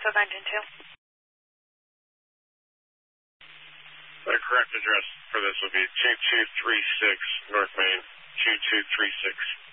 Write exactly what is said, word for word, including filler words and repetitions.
South Engine two. The correct address for this would be two two three six North Main, two two three six.